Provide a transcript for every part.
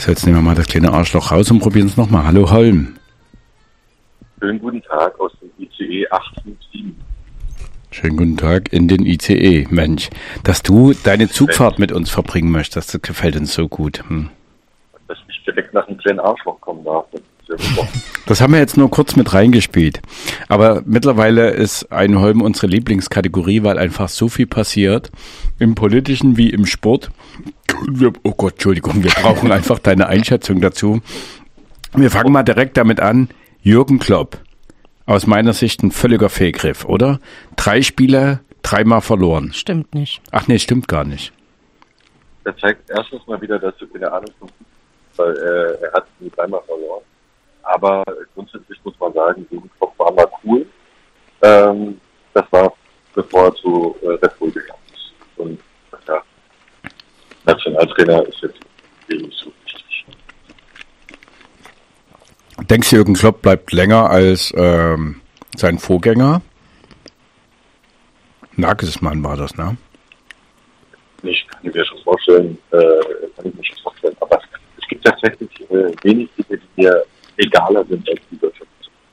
So, jetzt nehmen wir mal das kleine Arschloch raus und probieren es nochmal. Hallo Holm. Schönen guten Tag aus dem ICE 857. Schönen guten Tag in den ICE. Mensch, dass du deine Zugfahrt mit uns verbringen möchtest, das gefällt uns so gut. Dass ich direkt nach dem kleinen Arschloch kommen darf. Das ist ja super. Das haben wir jetzt nur kurz mit reingespielt. Aber mittlerweile ist ein Holm unsere Lieblingskategorie, weil einfach so viel passiert. Im Politischen wie im Sport. Oh Gott, Entschuldigung, wir brauchen einfach deine Einschätzung dazu. Wir fangen mal direkt damit an. Jürgen Klopp. Aus meiner Sicht ein völliger Fehlgriff, oder? 3 Spiele, 3-mal verloren. Stimmt nicht. Ach nee, stimmt gar nicht. Das zeigt erstens mal wieder, dass du keine Ahnung von Fußball, weil er hat nie 3-mal verloren. Aber grundsätzlich muss man sagen, Jürgen Klopp war mal cool. Das war, bevor er zu Red Bull gegangen ist. Und ja, Nationaltrainer ist jetzt wenig so wichtig. Denkst du, Jürgen Klopp bleibt länger als sein Vorgänger? Nagelsmann war das, ne? Ich kann mir schon vorstellen, aber es gibt tatsächlich wenig Dinge, die mir egaler sind als die Wirtschaft.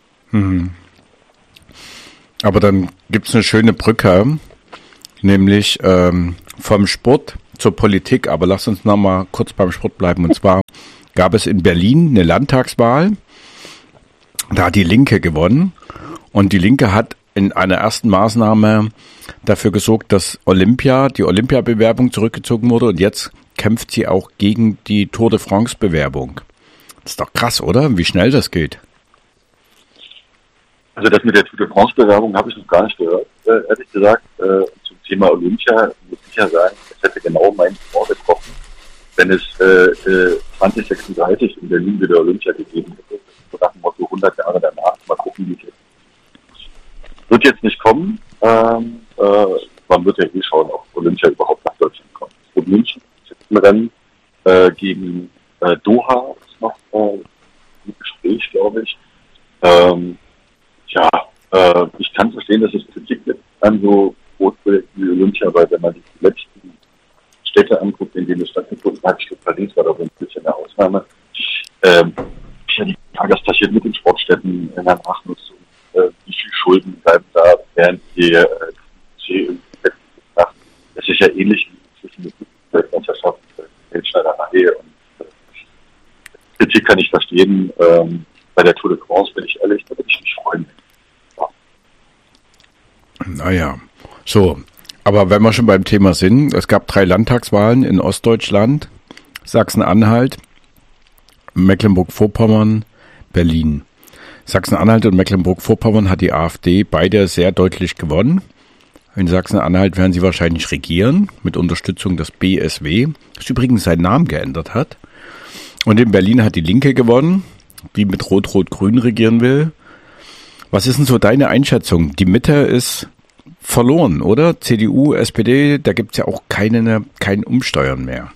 Aber dann gibt es eine schöne Brücke, nämlich vom Sport zur Politik. Aber lass uns noch mal kurz beim Sport bleiben. Und zwar gab es in Berlin eine Landtagswahl. Da hat die Linke gewonnen. Und die Linke hat in einer ersten Maßnahme dafür gesorgt, dass die Olympiabewerbung zurückgezogen wurde. Und jetzt kämpft sie auch gegen die Tour de France-Bewerbung. Das ist doch krass, oder? Wie schnell das geht. Also das mit der Tour de France-Bewerbung habe ich noch gar nicht gehört. Ehrlich gesagt, zum Thema Olympia muss ich ja sagen, es hätte genau meinen Sport getroffen, wenn es 2036 in Berlin wieder Olympia gegeben hätte. So nach dem Motto 100 Jahre danach, mal gucken, wie es jetzt wird jetzt nicht kommen. Man wird ja schauen, ob Olympia überhaupt nach Deutschland kommt. Und München ist jetzt im Rennen gegen Doha ist noch ein Gespräch, glaube ich. Ich kann verstehen, dass es Kritik gibt an so Großprojekten wie Olympia, weil wenn man sich die letzten Städte anguckt, in denen es stattgefunden hat, ich glaube, Paris war da so ein bisschen eine Ausnahme. Die Frage, was passiert mit den Sportstätten in der Nachnutzung? Wie viel Schulden bleiben da, während die das ist ja ähnlich wie zwischen der Weltmeisterschaft, Geldschneiderei und Kritik kann ich verstehen. Bei der Tour de France, bin ich ehrlich, da würde ich mich freuen. Ja. Naja, so. Aber wenn wir schon beim Thema sind, es gab 3 Landtagswahlen in Ostdeutschland, Sachsen-Anhalt, Mecklenburg-Vorpommern, Berlin. Sachsen-Anhalt und Mecklenburg-Vorpommern hat die AfD beide sehr deutlich gewonnen. In Sachsen-Anhalt werden sie wahrscheinlich regieren, mit Unterstützung des BSW, das übrigens seinen Namen geändert hat. Und in Berlin hat die Linke gewonnen, die mit Rot-Rot-Grün regieren will. Was ist denn so deine Einschätzung? Die Mitte ist verloren, oder? CDU, SPD, da gibt es ja auch kein Umsteuern mehr.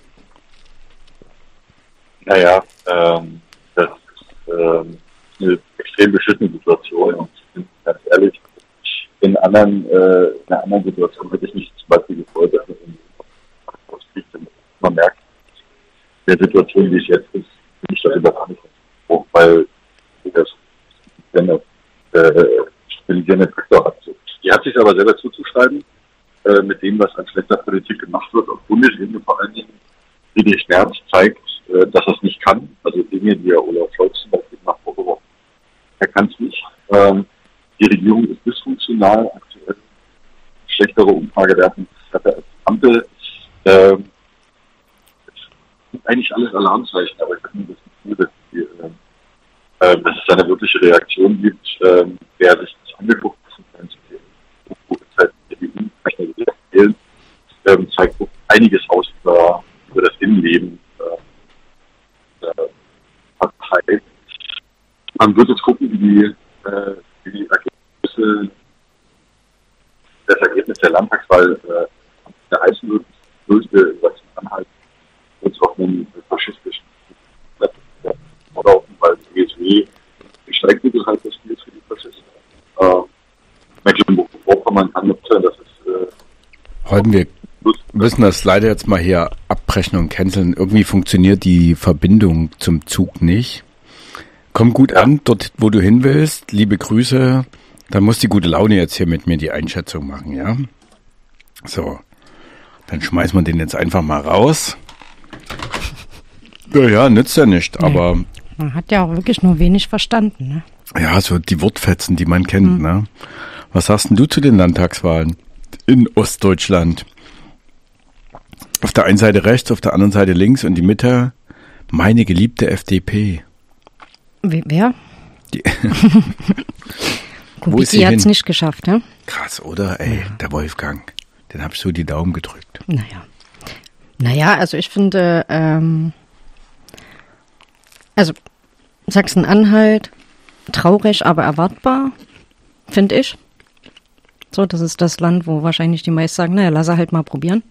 Naja, das ist eine extrem beschissene Situation. Und ich bin ganz ehrlich, in einer anderen Situation hätte ich mich zum Beispiel gefreut, dass man merkt, in der Situation, wie es jetzt ist, bin ich darüber gar nicht froh, weil das eine stabilisierende Faktor hat. Die hat sich aber selber zuzuschreiben, mit dem, was an schlechter Politik gemacht wird, auf Bundesebene vor allen Dingen. Friedrich Merz zeigt, dass er es nicht kann. Also Dinge, die er Olaf Scholz zum Beispiel macht, vorgeworfen. Er kann es nicht. Die Regierung ist dysfunktional, aktuell schlechtere Umfragewerte hat er als Ampel. Das sind eigentlich alles Alarmzeichen, aber ich habe mir das Gefühl, dass es eine wirkliche Reaktion gibt, wer sich das angeguckt hat, zeigt einiges aus über das Innenleben der Partei. Man wird jetzt gucken, wie die Ergebnisse, das Ergebnis der Landtagswahl heißen wird. Größte Sachsen-Anhalt wird es auf einen faschistischen oder weil die BSW die Streikmittel halt das Spiel für die Faschisten. Mecklenburg-Vorpommern kann nutzen, das ist Holm, wir müssen das leider jetzt mal hier abbrechen und canceln. Irgendwie funktioniert die Verbindung zum Zug nicht. Komm gut an, dort, wo du hin willst. Liebe Grüße. Dann muss die gute Laune jetzt hier mit mir die Einschätzung machen, ja? So, dann schmeißen wir den jetzt einfach mal raus. Ja, nützt ja nicht, aber... Man hat ja auch wirklich nur wenig verstanden, ne? Ja, so die Wortfetzen, die man kennt, ne? Was sagst denn du zu den Landtagswahlen in Ostdeutschland? Auf der einen Seite rechts, auf der anderen Seite links und die Mitte, meine geliebte FDP. Wer? Die Kubicki hat es nicht geschafft, ne? Krass, oder? Ey, der Wolfgang, den hab ich so die Daumen gedrückt. Naja, also ich finde, also Sachsen-Anhalt, traurig, aber erwartbar, finde ich. So, das ist das Land, wo wahrscheinlich die meisten sagen, naja, lass er halt mal probieren.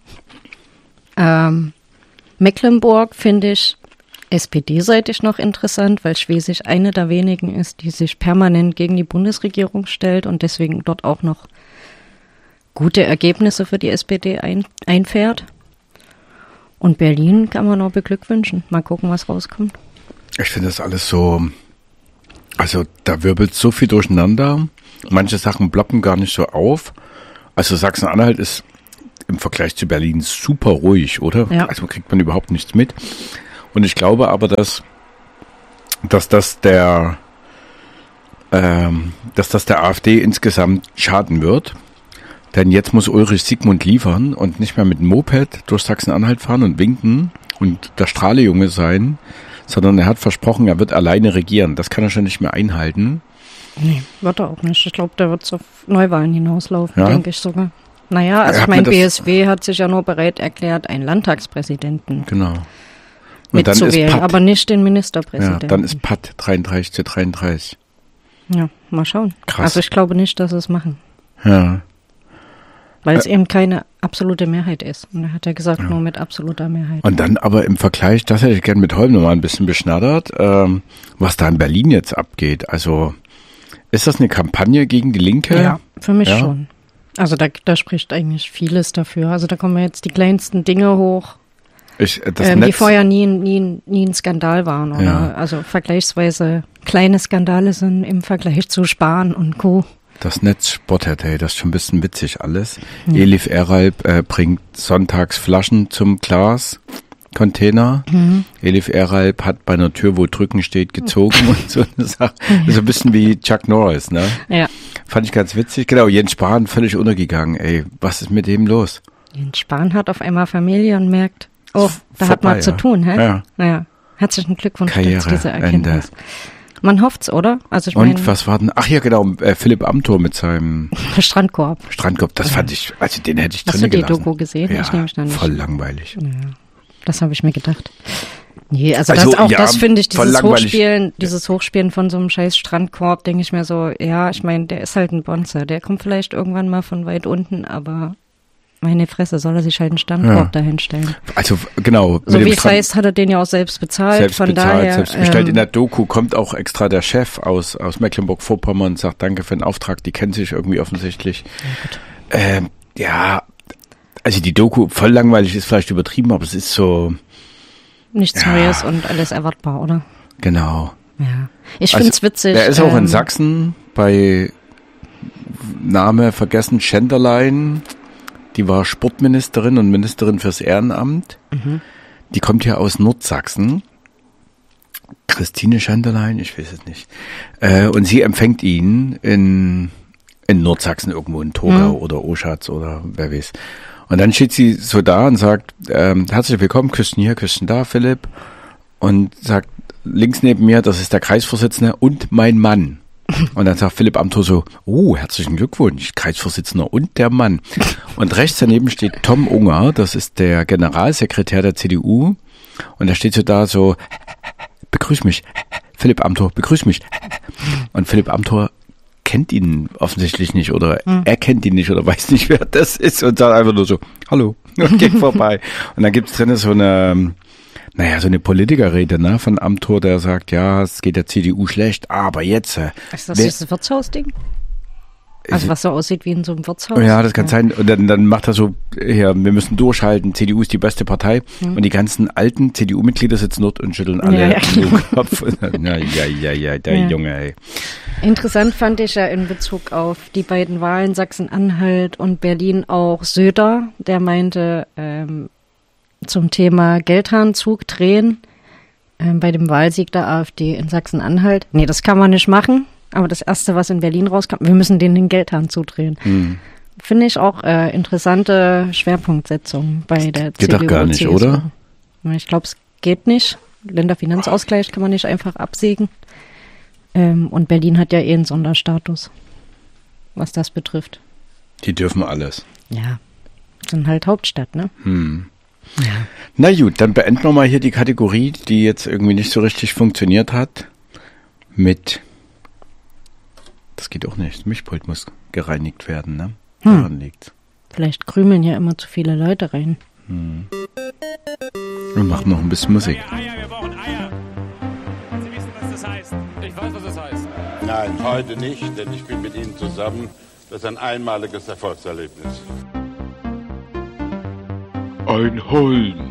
Mecklenburg finde ich SPD-seitig noch interessant, weil Schwesig eine der wenigen ist, die sich permanent gegen die Bundesregierung stellt und deswegen dort auch noch gute Ergebnisse für die SPD einfährt. Und Berlin kann man noch beglückwünschen. Mal gucken, was rauskommt. Ich finde das alles so, also da wirbelt so viel durcheinander. Manche Sachen ploppen gar nicht so auf. Also Sachsen-Anhalt ist im Vergleich zu Berlin super ruhig, oder? Ja. Also kriegt man überhaupt nichts mit. Und ich glaube aber, dass das der AfD insgesamt schaden wird. Denn jetzt muss Ulrich Siegmund liefern und nicht mehr mit dem Moped durch Sachsen-Anhalt fahren und winken und der Strahlejunge sein, sondern er hat versprochen, er wird alleine regieren. Das kann er schon nicht mehr einhalten. Nee, wird er auch nicht. Ich glaube, der wird auf Neuwahlen hinauslaufen, Ja? denke ich sogar. Naja, also ich meine, BSW hat sich ja nur bereit erklärt, einen Landtagspräsidenten mitzuwählen, aber nicht den Ministerpräsidenten. Ja, dann ist Patt 33:33. Ja, mal schauen. Krass. Also ich glaube nicht, dass sie es machen. Ja. Weil es eben keine absolute Mehrheit ist. Und er hat ja gesagt, nur mit absoluter Mehrheit. Und dann aber im Vergleich, das hätte ich gerne mit Holm nochmal ein bisschen beschnattert, was da in Berlin jetzt abgeht. Also ist das eine Kampagne gegen die Linke? Ja, für mich Ja? schon. Also da spricht eigentlich vieles dafür. Also da kommen jetzt die kleinsten Dinge hoch, die vorher nie ein Skandal waren. Oder? Ja. Also vergleichsweise kleine Skandale sind im Vergleich zu Spahn und Co. Das Netz spottet, hey, das ist schon ein bisschen witzig alles. Elif Eralb bringt sonntags Flaschen zum Glascontainer. Elif Eralb hat bei einer Tür, wo drücken steht, gezogen und so eine Sache. So ein bisschen wie Chuck Norris, ne? Ja. Fand ich ganz witzig. Genau, Jens Spahn völlig untergegangen, ey. Was ist mit dem los? Jens Spahn hat auf einmal Familie und merkt, oh, da hat man zu tun, hä? Ja. Naja, herzlichen Glückwunsch zu Karriere, dieser Erkenntnis. Ende. Man hofft's, oder? Also ich Und meine, was war denn? Ach ja, genau, Philipp Amthor mit seinem Strandkorb. Strandkorb, das fand ich, also den hätte ich Hast drin du die gelassen. Doku gesehen? Ja, Ich nehme mich da nicht. voll langweilig. Ja, das habe ich mir gedacht. Nee, also Also, das finde ich, voll langweilig. dieses Hochspielen von so einem scheiß Strandkorb, denke ich mir so, ja, ich meine, der ist halt ein Bonzer, der kommt vielleicht irgendwann mal von weit unten, aber meine Fresse, soll er sich halt einen Strandkorb dahin stellen. Also genau. So wie es heißt, hat er den ja auch selbst bezahlt, von daher. Selbst bestellt. In der Doku kommt auch extra der Chef aus Mecklenburg-Vorpommern und sagt, danke für den Auftrag, die kennen sich irgendwie offensichtlich. Ja, also die Doku, voll langweilig ist vielleicht übertrieben, aber es ist so. Nichts Neues und alles erwartbar, oder? Genau. Ja. Ich finde es witzig. Er ist auch in Sachsen bei Name vergessen, Schenderlein. Die war Sportministerin und Ministerin fürs Ehrenamt. Die kommt ja aus Nordsachsen. Christine Schenderlein, ich weiß es nicht. Und sie empfängt ihn in Nordsachsen irgendwo in Torgau oder Oschatz oder wer weiß. Und dann steht sie so da und sagt, herzlich willkommen, Küsten hier, Küsten da, Philipp. Und sagt, links neben mir, das ist der Kreisvorsitzende und mein Mann. Und dann sagt Philipp Amthor so, oh, herzlichen Glückwunsch, Kreisvorsitzender und der Mann. Und rechts daneben steht Tom Unger, das ist der Generalsekretär der CDU. Und er steht so da so, begrüß mich, Philipp Amthor, begrüß mich. Und Philipp Amthor kennt ihn offensichtlich nicht oder er kennt ihn nicht oder weiß nicht, wer das ist und sagt einfach nur so, hallo, und geht vorbei. Und dann gibt's drin so eine Politikerrede, ne, von Amthor, der sagt, ja, es geht der CDU schlecht, aber jetzt. Ist das dieses Wirtshausding? Also was so aussieht wie in so einem Wirtshaus. Ja, das kann sein. Und dann macht er so, ja, wir müssen durchhalten, CDU ist die beste Partei. Und die ganzen alten CDU-Mitglieder sitzen dort und schütteln alle den Kopf. Der Junge, ey. Interessant fand ich ja in Bezug auf die beiden Wahlen Sachsen-Anhalt und Berlin auch Söder, der meinte zum Thema Geldhahnzug drehen bei dem Wahlsieg der AfD in Sachsen-Anhalt. Nee, das kann man nicht machen. Aber das Erste, was in Berlin rauskam, wir müssen denen den Geldhahn zudrehen. Finde ich auch interessante Schwerpunktsetzung bei der CDU. Geht doch gar nicht, CSU. oder? Ich glaube, es geht nicht. Länderfinanzausgleich kann man nicht einfach absägen. Und Berlin hat ja einen Sonderstatus, was das betrifft. Die dürfen alles. Ja, sind halt Hauptstadt, ne? Ja. Na gut, dann beenden wir mal hier die Kategorie, die jetzt irgendwie nicht so richtig funktioniert hat, mit, das geht auch nicht, das Mischpult muss gereinigt werden, ne? Daran liegt's. Vielleicht krümeln ja immer zu viele Leute rein. Wir machen noch ein bisschen Musik. Eier, wir brauchen Eier. Sie wissen, was das heißt. Ich weiß, was das heißt. Nein, heute nicht, denn ich bin mit Ihnen zusammen. Das ist ein einmaliges Erfolgserlebnis. Ein Holm.